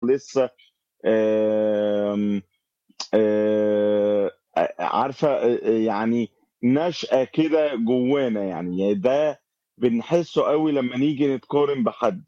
لسه آمم آآ عارفة يعني نشأة كده جوانا يعني ده بنحسّه أوي لمّا نيجي نتقارن بحد.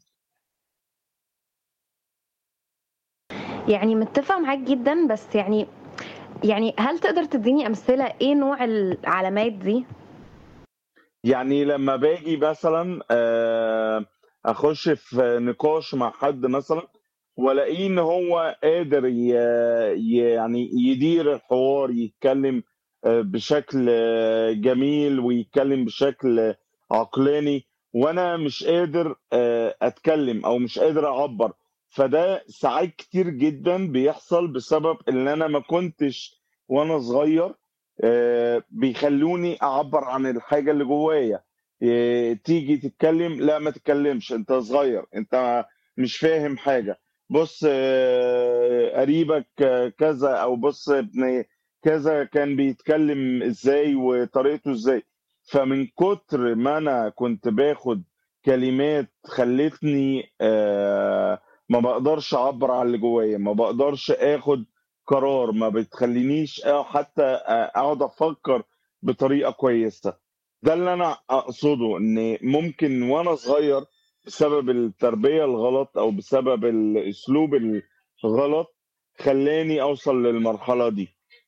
يعني متّفقة معاك جدًا، بس يعني هل تقدر تدّيني أمثلة إيه نوع العلامات دي؟ يعني لمّا باجي مثلًا أخُش في نقاش مع حد مثلًا والاقيه إن هو قادر يعني يدير الحوار، يتكلّم بشكل جميل ويتكلّم بشكل عقلاني، وأنا مش قادر أتكلّم أو مش قادر أعبّر، فده ساعات كتير جدًا بيحصل بسبب إن أنا ما كنتش وأنا صغير بيخلّوني أعبّر عن الحاجة اللي جوايا، تيجي تتكلّم، لأ ما تتكلّمش، أنت صغير، أنت مش فاهم حاجة، بُص قريبك كذا أو بُص ابن كذا كان بيتكلّم إزاي وطريقته إزاي، فمن كتر ما أنا كنت باخُد كلمات خلّتني ما باقدرش أعبّر عن اللي جوايا، ما باقدرش آخُد قرار، ما بتخلّينيش حتى أقعد أفكّر بطريقة كويسة. ده اللي أنا أقصده، إن ممكن وأنا صغير بسبب التربية الغلط أو بسبب الأسلوب الغلط خلّاني أوصل للمرحلة دي.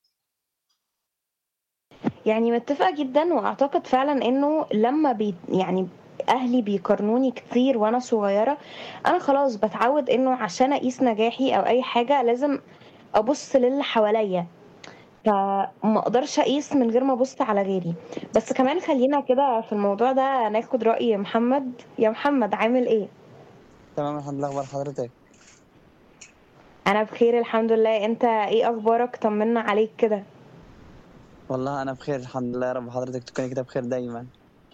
يعني متّفقة جدًا، وأعتقد فعلًا إنه لمّا يعني أهلي بيقارنوني كتير وأنا صغيرة، أنا خلاص باتعوّد إنه عشان أقيس نجاحي أو أي حاجة لازم أبُص للي حواليّا، فما أقدرش أقيس من غير ما أبُص على غيري. بس كمان خلّينا كده في الموضوع ده ناخد رأي محمد. يا محمد عامل إيه؟ تمام الحمد لله، أخبار حضرتك؟ أنا بخير الحمد لله، أنت إيه أخبارك؟ طمّنا عليك كده. والله أنا بخير الحمد لله، يا رب حضرتك تكوني كده بخير دايمًا.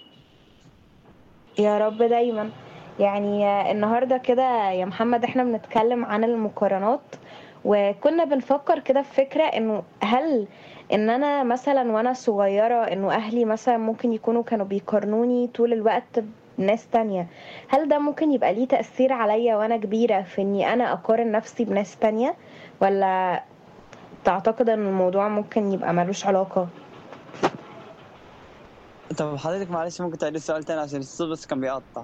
يا رب دايمًا. يعني النهارده كده يا محمد إحنا بنتكلم عن المقارنات، وكنا بنفكر كده في فكرة إنه هل إن أنا مثلًا وأنا صغيرة إنه أهلي مثلًا ممكن يكونوا كانوا بيقارنوني طول الوقت بناس تانية، هل ده ممكن يبقى ليه تأثير عليَّ وأنا كبيرة في إني أنا أقارن نفسي بناس تانية، والّا تعتقد إن الموضوع ممكن يبقى ما لوش علاقة؟ طب حضرتك معلش ممكن تعيدي السؤال تاني عشان الصوت بس كان بيقطّع.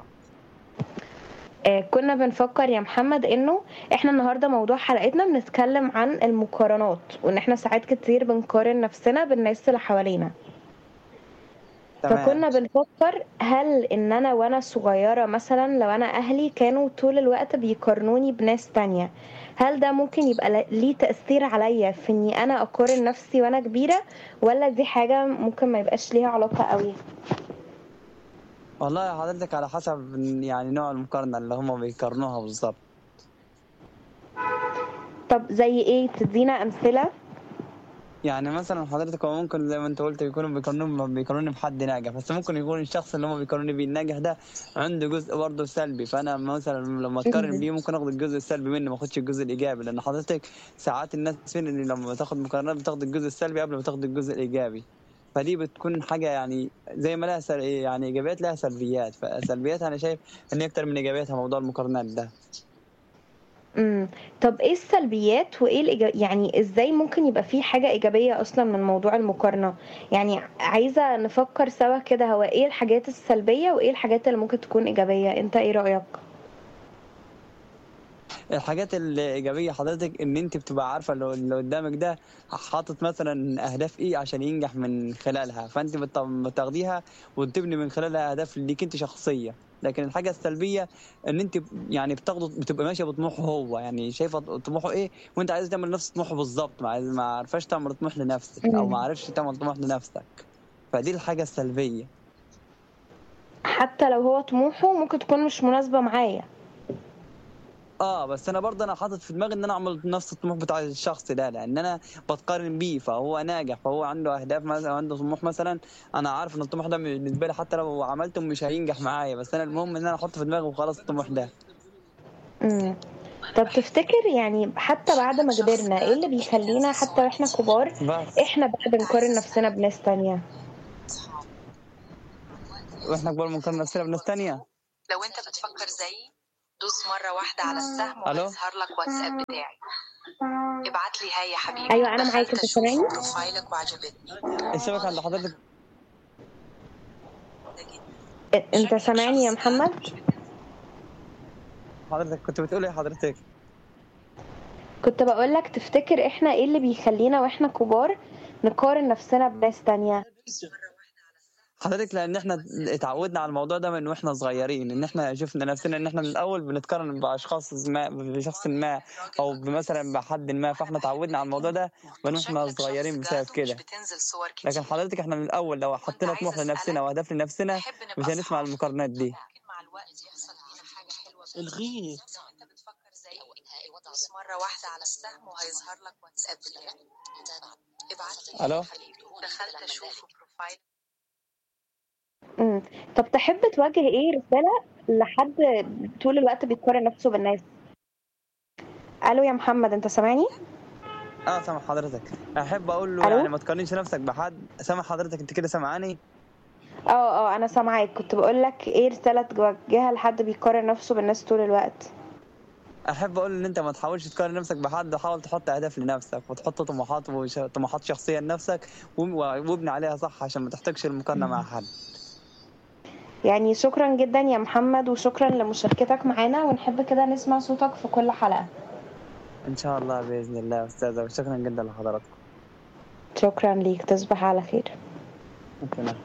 كنا بنفكر يا محمد إنه إحنا النهارده موضوع حلقتنا بنتكلم عن المقارنات، وإن إحنا ساعات كتير بنقارن نفسنا بالناس اللي حوالينا، تمام. فكنا بنفكر هل إن أنا وأنا صغيرة مثلًا لو أنا أهلي كانوا طول الوقت بيقارنوني بناس تانية، هل ده ممكن يبقى ليه تأثير عليَّ في إني أنا أقارن نفسي وأنا كبيرة، والّا دي حاجة ممكن ما يبقاش ليها علاقة أوي؟ والله حضرتك على حسب يعني نوع المقارنة اللي هم بيقارنوها بالضبط. طب زي إيه؟ تدّينا أمثلة؟ يعني مثلًا حضرتك هو ممكن زي ما أنت قُلت يكونوا بيقارنوني بحد ناجح، بس ممكن يكون الشخص اللي هم بيقارنوني بيه الناجح ده عنده جزء برضه سلبي، فأنا مثلًا لمّا أتقارن إمم. بيه ممكن آخُد الجزء السلبي منه ما آخُدش الجزء الإيجابي، لإن حضرتك ساعات الناس فين اللي لمّا تاخد مقارنات بتاخد الجزء السلبي قبل ما تاخد الجزء الإيجابي، فدي بتكون حاجة يعني زي ما لها يعني إيجابيات لها سلبيات، فسلبياتها أنا شايف إن هي أكتر من إيجابياتها موضوع المقارنات ده. إمم. طب إيه السلبيات وإيه يعني إزاي ممكن يبقى في حاجة إيجابية أصلًا من موضوع المقارنة؟ يعني عايزة نفكّر سوا كده هو إيه الحاجات السلبية وإيه الحاجات اللي ممكن تكون إيجابية، أنت إيه رأيك؟ الحاجات الإيجابية حضرتك إن أنتِ بتبقى عارفة اللي قدّامِك ده حاطط مثلًا أهداف إيه عشان ينجح من خلالها، فأنتِ بتاخديها وتبني من خلالها أهداف ليكِ أنتِ شخصية، لكن الحاجة السلبية إن أنتِ يعني بتبقى ماشية بطموحه هو، يعني شايفة طموحه إيه وأنتِ عايزة تعملي نفس طموحه بالضبط، ما عارفاش تعملي طموح لنفسِك أو ما إمم. عرفتش تعمل طموح لنفسك، فدي الحاجة السلبية. حتى لو هو طموحه ممكن تكون مش مناسبة معايا. بس أنا برضه أنا حاطط في دماغي إن أنا أعمل نفس الطموح بتاع الشخص ده، لإن أنا باتقارن بيه، فهو ناجح، فهو عنده أهداف مثلًا عنده طموح مثلًا، أنا عارف إن الطموح ده بالنسبة لي حتى لو عملته مش هينجح معايا، بس أنا المهم إن أنا أحط في دماغي وخلاص الطموح ده. إمم. طب تفتكر يعني حتى بعد ما كبرنا إيه اللي بيخلّينا حتى وإحنا كبار بس إحنا بقى بنقارن نفسنا بناس تانية؟ وإحنا كبار بنقارن نفسنا بناس تانية. دوس مرة واحدة على السهم الو وهيظهر لك واتساب بتاعي. ابعت لي هاي يا حبيبي. ايوه انا معاك، دخلت انت اشوف سامعني؟ بروفايلك وعجبتني. الشبكه عند حضرتك. انت سامعني يا محمد؟ حضرتك كنت بتقول ايه حضرتك؟ كنت بقولك تفتكر احنا ايه اللي بيخلينا واحنا كبار نقارن نفسنا بناس تانية؟ حضرتك لان احنا اتعودنا على الموضوع ده من واحنا صغيرين، ان احنا شفنا نفسنا ان احنا من الاول بنتقارن باشخاص ما، بشخص ما او مثلا بحد ما، فاحنا اتعودنا على الموضوع ده من واحنا صغيرين بسبب كده. لكن حضرتك احنا من الاول لو حطينا طموح لنفسنا واهداف لنفسنا مش هنسمع المقارنات دي. الغيه دوس مرة واحدة على السهم وهيظهر لك واتساب بتاعي. ابعت لي الو دخلت اشوف بروفايل. طب تحب توجه ايه رسالة لحد طول الوقت بيقارن نفسه بالناس؟ الو يا محمد، انت سامعني؟ سامع حضرتك. احب اقول له الو. يعني ما تقارنش نفسك بحد. سامع حضرتك؟ انت كده سامعاني؟ انا سامعاك. كنت بقولك ايه رسالة توجهها لحد بيقارن نفسه بالناس طول الوقت؟ احب اقول ان انت ما تحاولش تقارن نفسك بحد، وحاول تحط اهداف لنفسك وتحط طموحات شخصيه لنفسك وابني عليها صح عشان ما تحتاجش المقارنه مع حد. يعني شكرا جدا يا محمد، وشكرا لمشاركتك معانا، ونحب كده نسمع صوتك في كل حلقة. ان شاء الله باذن الله يا استاذه، وشكرا جدا لحضراتكم. شكرا ليك، تصبح على خير. شكرا.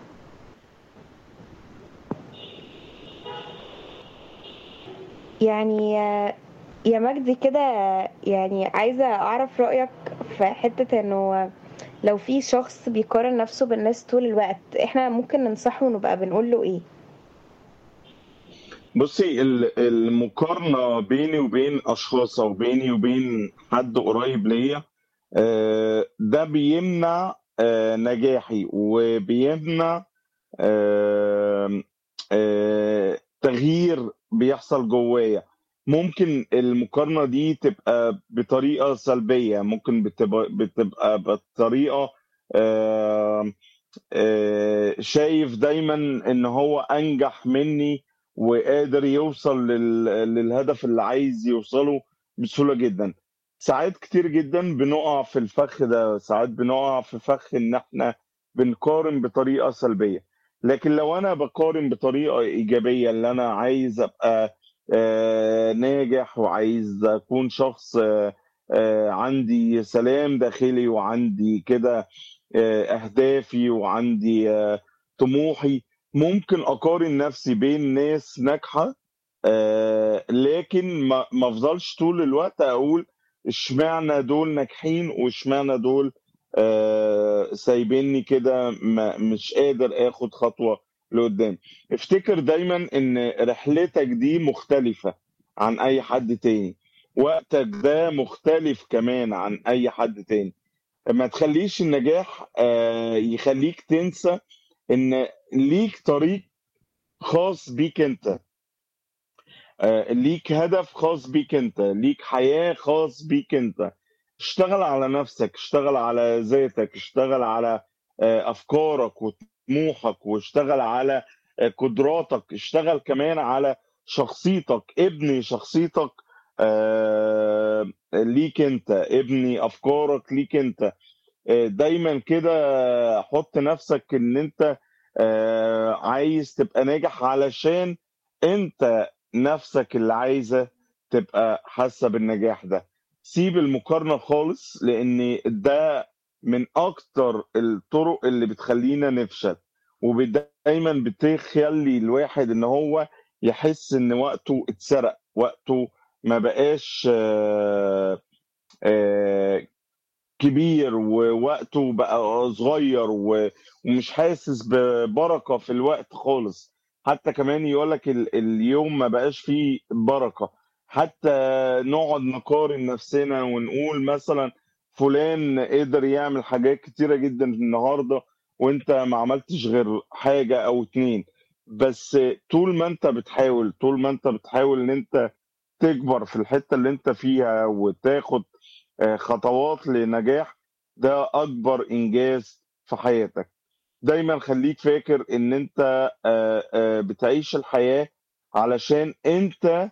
يعني يا مجدي كده، يعني عايزة أعرف رأيك في حتة إنه لو في شخص بيقارن نفسه بالناس طول الوقت، إحنا ممكن ننصحه ونبقى بنقول له إيه؟ بصي، المقارنة بيني وبين أشخاص أو بيني وبين حد قريب ليا، ده بيمنع نجاحي، وبيمنع آه، تغيير بيحصل جوايا. ممكن المقارنة دي تبقى بطريقة سلبية، ممكن بتبقى بطريقة آه، شايف دايما ان هو انجح مني وقادر يوصل للهدف اللي عايز يوصله بسهولة جدا. ساعات كتير جدا بنقع في الفخ ده، ساعات بنقع في فخ ان احنا بنقارن بطريقة سلبية. لكن لو انا بقارن بطريقة ايجابية، اللي انا عايز ابقى ناجح، وعايز اكون شخص عندي سلام داخلي، وعندي كده اهدافي، وعندي طموحي، ممكن اقارن نفسي بين ناس ناجحه، لكن ما افضلش طول الوقت اقول اشمعنى دول ناجحين واشمعنى دول سايبيني كده، مش قادر اخد خطوه لقدام. افتكر دايما ان رحلتك دي مختلفه عن اي حد تاني، وقتك ده مختلف كمان عن اي حد تاني. ما تخليش النجاح يخليك تنسى ان ليك طريق خاص بيك انت، ليك هدف خاص بيك انت، ليك حياة خاص بيك انت. اشتغل على نفسك، اشتغل على ذاتك، اشتغل على افكارك وطموحك، واشتغل على قدراتك، اشتغل كمان على شخصيتك، ابني شخصيتك ليك انت، ابني افكارك ليك انت. دايما كده حط نفسك ان انت عايز تبقى ناجح، علشان انت نفسك اللي عايزة تبقى حاسة بالنجاح ده. سيب المقارنة خالص، لان ده من اكتر الطرق اللي بتخلينا نفشل، ودايما بتخلي الواحد ان هو يحس ان وقته اتسرق، وقته ما بقاش آه، كبير، ووقته بقى صغير، ومش حاسس ببركة في الوقت خالص. حتى كمان يقولك اليوم ما بقاش فيه بركة. حتى نقعد نقارن نفسنا ونقول مثلا فلان قدر يعمل حاجات كتيرة جدا النهاردة، وانت ما عملتش غير حاجة او اتنين بس. طول ما انت بتحاول ان انت تكبر في الحتة اللي انت فيها، وتاخد خطوات لنجاح، ده اكبر انجاز في حياتك. دايما خليك فاكر ان انت بتعيش الحياة علشان انت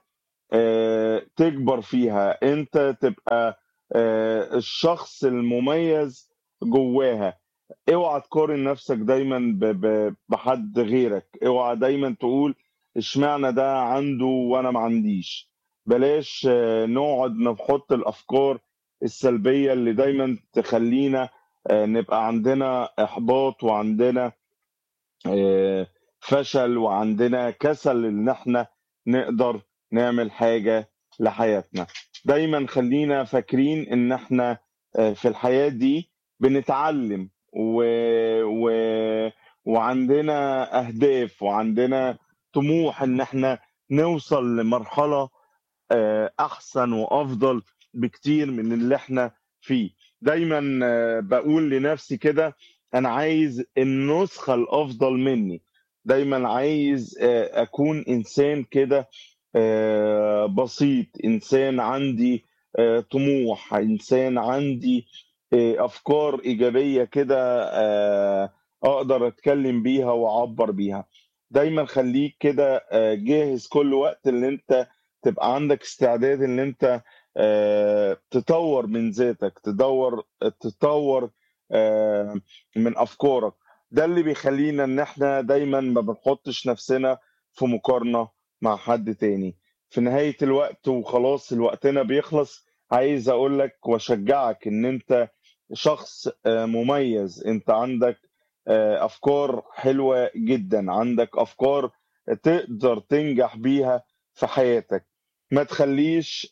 تكبر فيها، انت تبقى الشخص المميز جواها. اوعى تقارن نفسك دايما بحد غيرك، اوعى دايما تقول اشمعنى ده عنده وانا ما عنديش. بلاش نقعد نحط الافكار السلبية اللي دايما تخلينا نبقى عندنا احباط، وعندنا آه، فشل، وعندنا كسل ان احنا نقدر نعمل حاجة لحياتنا. دايما خلينا فاكرين ان احنا في الحياة دي بنتعلم و... وعندنا اهداف، وعندنا طموح ان احنا نوصل لمرحلة احسن وافضل بكتير من اللي احنا فيه. دايما بقول لنفسي كده، انا عايز النسخة الافضل مني. دايما عايز اكون انسان كده بسيط، انسان عندي طموح، انسان عندي افكار ايجابية كده اقدر اتكلم بيها واعبر بيها. دايما خليك كده جاهز كل وقت اللي انت تبقى عندك استعداد ان انت تطور من ذاتك، تطور من افكارك. ده اللي بيخلينا ان احنا دايما ما بنحطش نفسنا في مقارنة مع حد تاني. في نهاية الوقت وخلاص الوقتنا بيخلص، عايز اقول لك واشجعك ان انت شخص مميز. انت عندك افكار حلوة جدا، عندك افكار تقدر تنجح بيها في حياتك. ما تخليش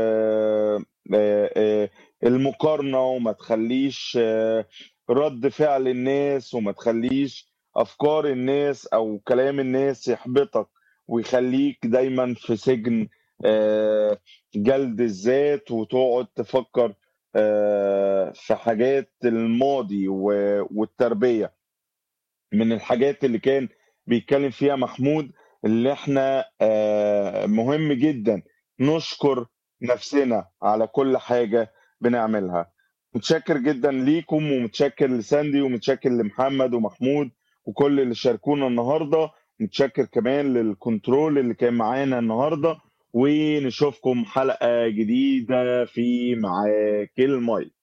المقارنة، وما تخليش رد فعل الناس، وما تخليش أفكار الناس أو كلام الناس يحبطك ويخليك دايما في سجن جلد الذات، وتقعد تفكر في حاجات الماضي والتربية. من الحاجات اللي كان بيتكلم فيها محمود، اللي احنا مهم جدا نشكر نفسنا على كل حاجة بنعملها. متشكر جدا ليكم، ومتشكر لساندي، ومتشكر لمحمد ومحمود وكل اللي شاركونا النهاردة. متشكر كمان للكنترول اللي كان معانا النهاردة. ونشوفكم حلقة جديدة في معاك المايك.